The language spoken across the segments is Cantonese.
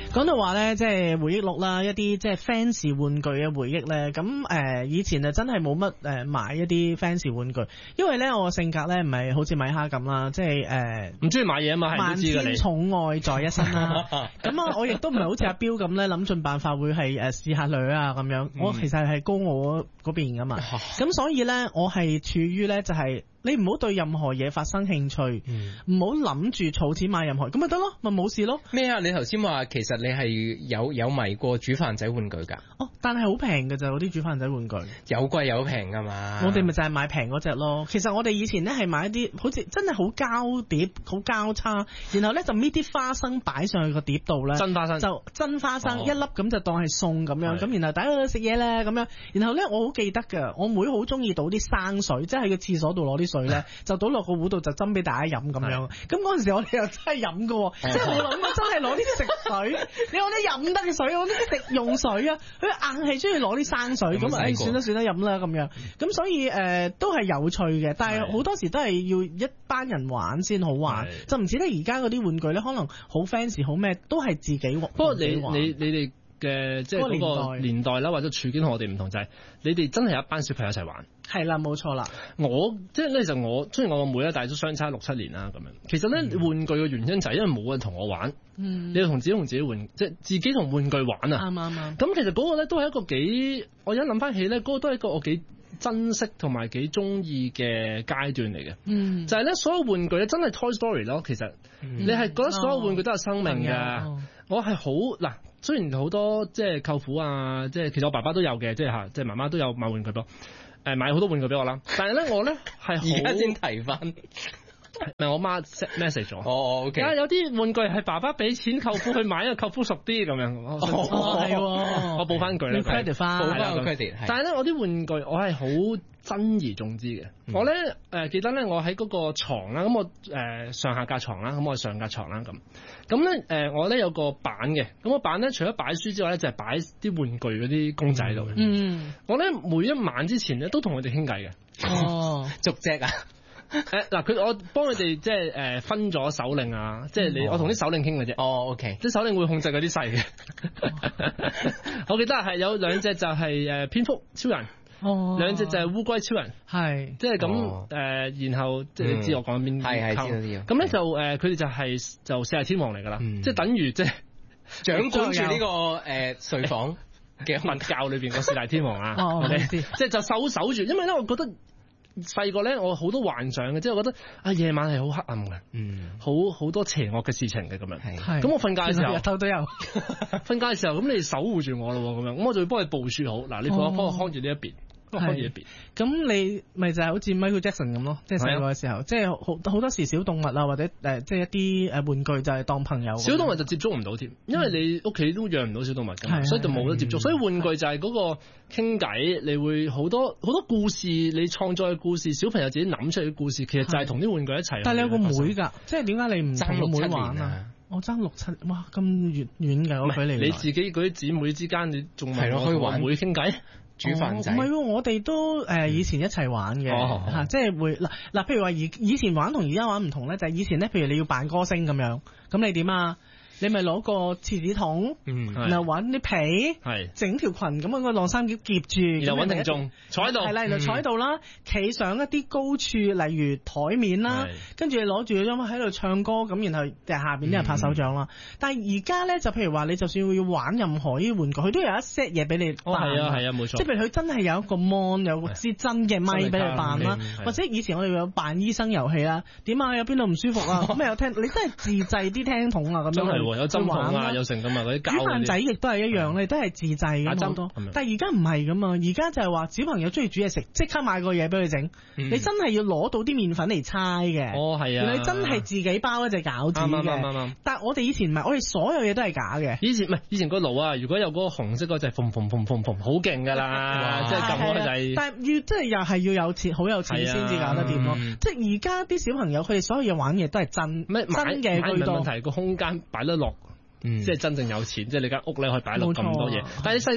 講到話咧，即係回憶錄啦，一啲即係 fans 玩具嘅回憶咧。咁以前啊真係冇乜買一啲 fans 玩具，因為咧我個性格咧唔係好似米哈咁啦，即係唔中意買嘢啊嘛， 萬千寵愛在一身啦。咁啊，我亦都唔係好似阿彪咁咧，諗盡辦法會係試下女啊咁樣。我其實係高我嗰邊噶嘛，咁所以咧我係處於咧就係。你唔好對任何嘢發生興趣，唔好諗住儲錢買任何，咁咪得咯，咪冇事咯。 咩啊？你頭先話其實你係有迷過煮飯仔玩具㗎？ 哦，但係好平㗎咋嗰啲煮飯仔玩具， 有貴有平㗎嘛。 我哋咪就係買平嗰隻咯。其實我哋以前咧係買一啲好似真係好膠碟、好交叉，然後咧就搣啲花生擺上去個碟度咧， 真花生就真花生一粒咁就當係餸咁樣，咁然後大家食嘢咧咁樣，然後咧我好記得㗎，我妹好中意倒啲生水，即係喺個廁所度攞啲水咧，就倒落個壺度就斟俾大家飲咁樣。咁嗰陣時我哋又真係飲㗎，即係冇諗過真係攞啲食水，你攞啲飲得嘅水，攞啲食用水啊，佢硬係中意攞啲生水，咁算啦飲啦咁樣。咁所以都係有趣嘅，但係好多時都係要一班人玩先好玩，就唔似得而家嗰啲玩具咧，可能好 fancy 好咩，都係自己玩。 不過你哋嘅即係嗰個年代啦，或者處境同我哋唔同，就係你哋真係有一班小朋友一齊玩。 係啦，冇錯啦。 我即係咧就雖然我個妹咧，但係都相差6-7年啦咁樣。其實咧玩具嘅原因就係因為冇人同我玩，你要同自己玩，即係自己同玩具玩啊。 啱。 咁其實嗰個咧都係一個幾，我而家諗翻起咧，嗰個都係一個我幾珍惜同埋幾中意嘅階段嚟嘅。就係咧所有玩具咧真係 Toy Story 咯。其實你係覺得所有玩具都有生命㗎。我係好嗱。雖然好多即係舅父啊，即係其實我爸爸都有嘅，即係即係媽媽都有買玩具俾我，買好多玩具俾我啦。但係咧我咧係而家先提翻， 唔係我媽 message 咗。 哦，OK。 有啲玩具係爸爸俾錢舅父去買，因為舅父熟啲咁樣。 係我報翻句啦 ，credit 翻， 報翻個 credit。 但係咧我啲玩具我係好珍而重之嘅。我咧記得咧我喺嗰個床啦，咁我上下格床啦，咁我上格床啦咁咧我咧有個板嘅，咁個板咧除咗擺書之外咧就係擺啲玩具嗰啲公仔度嘅。我咧每一晚之前咧都同佢哋傾偈嘅。 逐隻啊！ 嗱，我幫佢哋即係分咗首領啊，即係我同啲首領傾嘅啫。 OK。 啲首領會控制嗰啲細嘅。我記得係有兩隻就係蝙蝠超人。兩隻就係烏龜超人， 係即係咁然後即係你知我講邊？ 係知道啲。 咁咧就佢哋就四大天王嚟㗎啦，即係等於即係掌管住呢個睡房嘅佛教裏邊個四大天王啊。 即係就守住，因為咧我覺得細個咧我好多幻想嘅，即係我覺得夜晚係好黑暗嘅，好多邪惡嘅事情嘅咁樣。咁我瞓覺嘅時候， 日頭都有。 瞓覺嘅時候，咁你守護住我咯咁樣，咁我就會幫你部署好。嗱，你幫我看住呢一邊。 咁你咪就係好似 Michael Jackson 咁咯，即係細個嘅時候，即係好多時小動物啊，或者即係一啲玩具就係當朋友。小動物就接觸唔到添，因為你屋企都養唔到小動物㗎，所以就冇得接觸。所以玩具就係嗰個傾偈，你會好多故事，你創作嘅故事，小朋友自己諗出嚟嘅故事，其實就係同啲玩具一齊。 但係你有個妹㗎，即係點解你唔同個妹玩啊？我爭6-7，哇咁遠㗎，我距離你自己嗰啲姊妹之間，你仲係可以玩妹傾偈？ 煮飯仔唔係喎，我哋都以前一齊玩嘅即係會嗱，譬如話以前玩同而家玩唔同咧，就係以前咧，譬如你要扮歌星咁樣，咁你點啊？你咪攞個廁紙筒，然後揾啲皮，整條裙咁樣個晾衫夾夾住， 然後揾定眾坐喺度， 係啦，然後坐喺度啦，企上一啲高處，例如台面啦，跟住你攞住個音喺度唱歌，咁然後下邊啲人拍手掌啦。但係而家咧就譬如話，你就算要玩任何啲玩具，佢都有一 set 嘢俾你扮。 係啊冇錯。 即係譬如佢真係有一個 mon， 有支真嘅咪俾你扮啦，或者以前我哋有扮醫生遊戲啦，點啊？有邊度唔舒服啊？咁有聽，你真係自製啲聽筒啊咁樣。 有針筒啊，有成咁啊，嗰啲膠。 煮飯仔亦都係一樣，你都係自製嘅好多。但係而家唔係咁啊，而家就係話小朋友中意煮嘢食，即刻買個嘢俾佢整。你真係要攞到啲麵粉嚟猜嘅。係啊。你真係自己包一隻餃子嘅。但係我哋以前唔係，我哋所有嘢都係假嘅。以前個爐啊，如果有嗰個紅色嗰隻嘭嘭嘭嘭嘭，好勁㗎啦，即係咁咯就係。但係即係又係要有錢，好有錢先至搞得掂咯。即係而家啲小朋友佢哋所有嘢玩嘢都係真嘅居多。問題個空間擺得落。即係真正有錢，即係你間屋咧可以擺落咁多嘢。但係你細個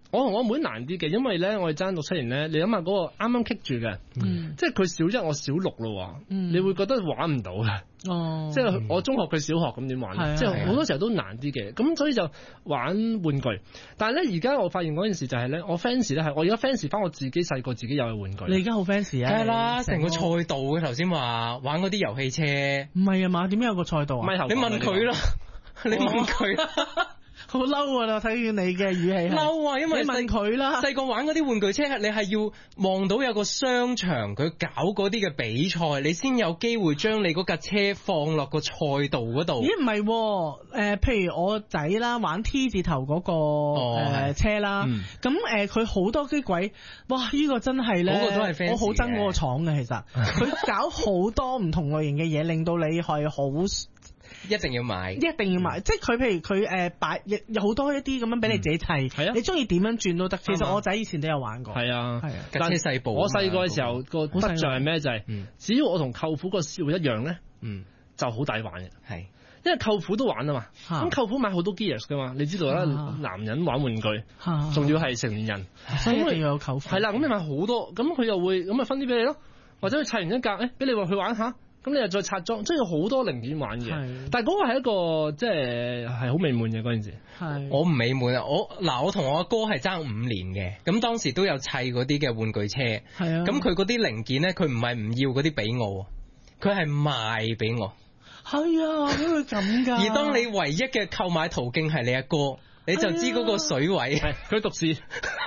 我同我妹難啲嘅，因為咧我哋爭6、7年咧，你諗下嗰個啱啱棘住嘅，即係佢小1我小6咯，你會覺得玩唔到嘅。即係我中學佢小學咁點玩？即係好多時候都難啲嘅，咁所以就玩玩具。但係咧而家我發現嗰件事就係咧，我 fans 咧係我而家 fans 翻我自己細個自己有嘅玩具。 你而家好 fans 啊？ 梗係啦，成個賽道嘅頭先話玩嗰啲遊戲車。 唔係啊嘛？點解有個賽道啊？ 你問佢啦，你問佢啦。 好嬲啊！睇見你嘅語氣嬲啊，因為你問佢啦。 細個玩嗰啲玩具車，你係要望到有個商場，佢搞嗰啲嘅比賽，你先有機會將你嗰架車放落個賽道嗰度。 咦？唔係，譬如我仔啦，玩 T 字頭嗰個車啦，咁佢好多機軌，哇！呢個真係咧， 嗰個都係 fans 我好憎嗰個廠嘅，其實佢搞好多唔同類型嘅嘢，令到你係好。 一定要買， 即係佢譬如佢擺有好多一啲咁樣俾你自己砌，你中意點樣轉都得。其實我仔以前都有玩過。係啊， 架車細部。 我細個嘅時候個得著係咩？就係只要我同舅父個笑一樣咧，就好抵玩嘅。係，因為舅父都玩啊嘛。咁舅父買好多 gears 噶嘛，你知道啦，男人玩玩具，仲要係成年人， 所以一定要有舅父。 係啦，咁你買好多，咁佢又會咁啊分啲俾你咯，或者佢砌完一格，俾你話去玩下。咁你又再拆裝，即係有好多零件玩嘅。但係嗰個係一個即係好美滿嘅嗰陣時。 我唔美滿啊！我同我阿哥係爭5年嘅，咁當時都有砌嗰啲嘅玩具車。係啊。咁佢嗰啲零件咧，佢唔係唔要嗰啲俾我，佢係賣俾我。 係啊，點會咁㗎？ 而當你唯一嘅購買途徑係你阿哥，你就知嗰個水位。 佢讀書，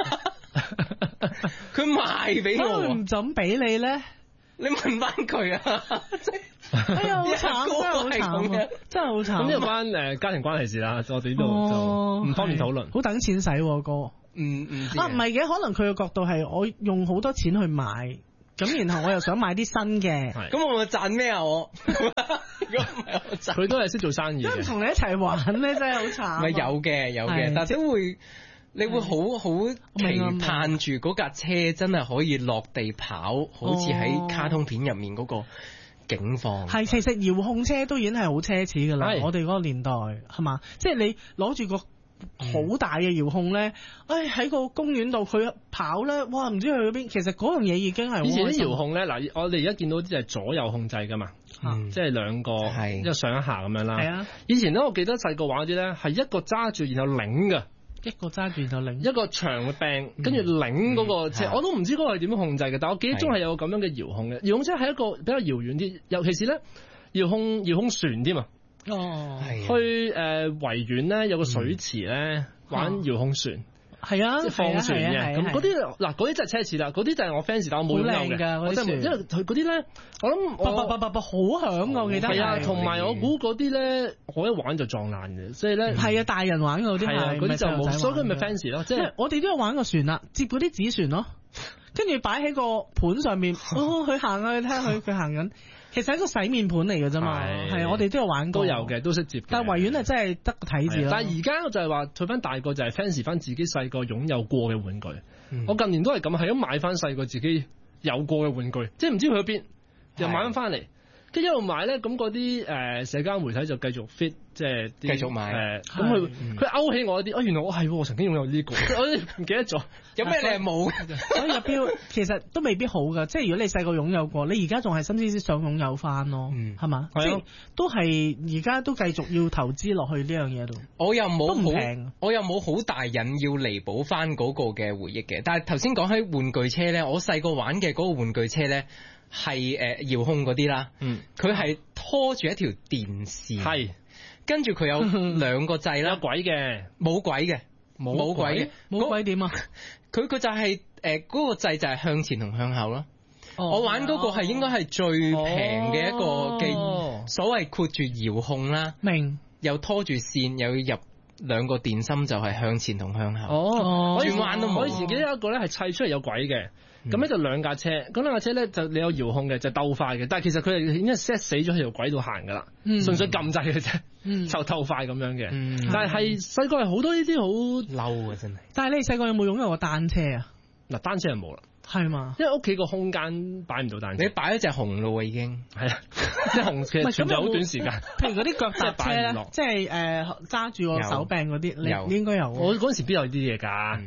佢賣俾我。 唔怎俾你咧？ 你問翻佢啊！ 哎呀，好慘，真係好慘，真係好慘。 咁呢個關家庭關係事啦，我哋呢度就唔方便討論。 好等錢使哥，唔係嘅，可能佢嘅角度係我用好多錢去買，咁然後我又想買啲新嘅， 咁我咪賺咩啊？我如果唔係我賺， 佢都係識做生意嘅。 同你一齊玩咧，真係好慘。 咪有嘅，但係都會。你會好期盼住嗰架車真係可以落地跑，好似喺卡通片入面嗰個景況。 係，其實遙控車都已經係好奢侈㗎啦。我哋嗰個年代係嘛？即係你攞住個好大嘅遙控咧，喺個公園度佢跑咧，哇！唔知去咗邊。其實嗰樣嘢已經係以前啲遙控咧，嗱，我哋而家見到啲係左右控制㗎嘛，即係兩個，一個上一下咁樣啦。係啊，以前咧我記得細個玩嗰啲咧係一個揸住然後擰㗎。 一個揸住就擰， 一個長嘅柄，跟住擰嗰個車，我都唔知嗰個係點樣控制嘅。但我記憶中係有個咁樣嘅遙控嘅，遙控車係一個比較遙遠啲，尤其是咧遙控船添啊。哦，去維園咧有個水池咧玩遙控船。係啊，即係放船嘅，咁嗰啲嗱嗰啲真係奢侈啦，嗰啲就係我 fans，但我冇擁有嘅，我真係因為佢嗰啲咧，我諗好響㗎，我記得係啊，同埋我估嗰啲咧，我一玩就撞爛嘅，所以咧係啊，大人玩嗰啲係，嗰啲就冇，所以佢咪 fans 咯，即係我哋都有玩過船啦，接嗰啲紙船咯，跟住擺喺個盤上面，佢行啊，你睇下佢行緊。其實係一個洗面盤嚟嘅啫嘛，係我哋都有玩過，都有嘅，都識接。但係維園係真係得個睇字咯。但係而家就係話退翻大個就係 fans 翻自己細個擁有過嘅玩具。我近年都係咁，係咁買翻細個自己有過嘅玩具，即係唔知去咗邊，又買翻嚟。跟住一路買咧，咁嗰啲社交媒體就繼續 fit， 即係繼續買。 咁佢勾起我一啲，原來我曾經擁有呢個，我唔記得咗。有咩你係冇？所以入標其實都未必好㗎，即係如果你細個擁有過，你而家仲係心思思想擁有翻咯，係嘛？即係都係而家都繼續要投資落去呢樣嘢度。 我又冇好大癮要彌補翻嗰個嘅回憶嘅。但係頭先講起玩具車咧，我細個玩嘅嗰個玩具車咧。係遙控嗰啲啦，佢係拖住一條電線，係跟住佢有兩個掣啦，有軌嘅，冇軌嘅，冇軌嘅，冇軌點啊？佢就係嗰個掣就係向前同向後咯。我玩嗰個係應該係最平嘅一個嘅所謂括住遙控啦，明又拖住線又要入兩個電芯就係向前同向後。轉彎都冇。我以前記得有一個咧係砌出嚟有軌嘅。咁咧就兩架車，嗰兩架車咧就你有遙控嘅，就鬥快嘅。但係其實佢係已經 set 死咗喺條軌度行噶啦，純粹撳掣嘅啫，就鬥快咁樣嘅。但係細個係好多呢啲好嬲啊，真係。但係你細個有冇擁有過單車啊？嗱，單車係冇啦，係嘛？因為屋企個空間擺唔到單車。你擺一隻紅路已經係啊，即係紅其實存在好短時間。譬如嗰啲腳踏車咧，即係揸住個手柄嗰啲，你應該有。我嗰陣時邊有呢啲嘢㗎？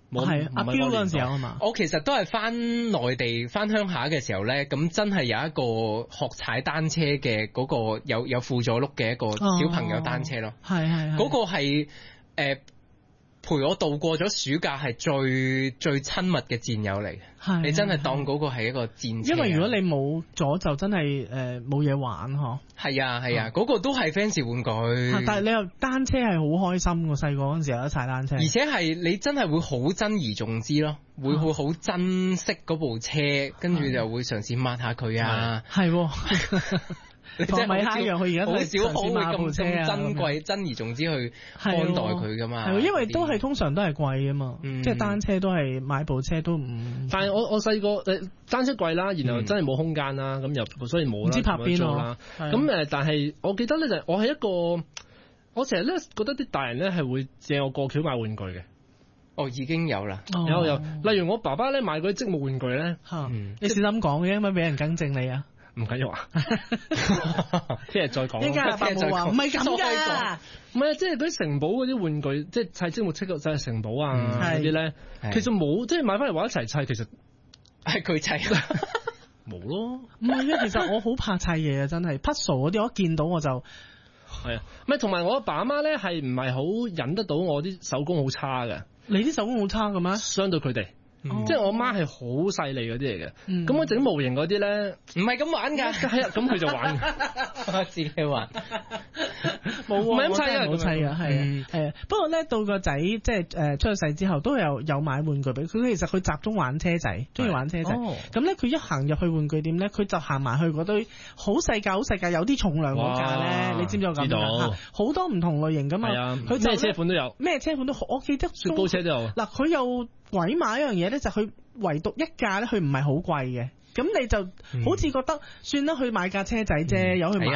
係阿嬌嗰陣時候啊嘛。 我其實都係翻內地翻鄉下嘅時候咧，咁真係有一個學踩單車嘅嗰個有輔助轆嘅一個小朋友單車咯。 係嗰個係陪我度過咗暑假係最親密嘅戰友嚟嘅，你真係當嗰個係一個戰車。 因為如果你冇咗就真係冇嘢玩嗬。 係啊，嗰個都係 fans 玩具。 但係你又單車係好開心喎，細個嗰陣時有得踩單車。 而且係你真係會好珍而重之咯，會好珍惜嗰部車，跟住就會嘗試抹下佢啊。 係。 同米哈樣，佢而家好少可會咁珍貴、珍而重之去看待佢噶嘛。 係，因為都係通常都係貴啊嘛，即係單車都係買部車都唔。 但係我細個單車貴啦，然後真係冇空間啦，咁又所以冇啦。唔知拍邊咯。咁但係我記得咧就我係一個，我成日咧覺得啲大人咧係會借我過橋買玩具嘅。 哦，已經有啦， 有。例如我爸爸咧買嗰啲積木玩具咧， 你小心講嘅，因為俾人更正你啊。 唔緊要啊，聽日再講。 依家阿伯母話唔係咁㗎， 唔係即係嗰啲城堡嗰啲玩具，即係砌積木砌個就係城堡啊嗰啲咧，其實冇即係買翻嚟玩一齊砌，其實係佢砌冇咯。 唔係啊，其實我好怕砌嘢啊，真係 puzzle 嗰啲，我一見到我就係啊，唔係同埋我阿爸阿媽咧係唔係好忍得到我啲手工好差嘅？ 你啲手工好差嘅咩？ 相對佢哋。即係我媽係好細膩嗰啲嚟嘅，咁我整模型嗰啲咧唔係咁玩㗎， 係啊，咁佢就玩， 自己玩， 冇唔係咁砌㗎， 冇砌㗎，係啊。不過咧到個仔即係出咗世之後，都有買玩具俾佢。其實佢集中玩車仔，中意玩車仔。咁咧佢一行入去玩具店咧，佢就行埋去嗰堆好細架，有啲重量嗰架咧，你知唔知我咁樣？好多唔同類型㗎嘛， 佢咩車款都有， 咩車款都好，我記得雪糕車都有。 嗱，佢又鬼馬一樣嘢咧，就佢唯獨一架咧，佢唔係好貴嘅，咁你就好似覺得算啦，去買架車仔啫，有去買。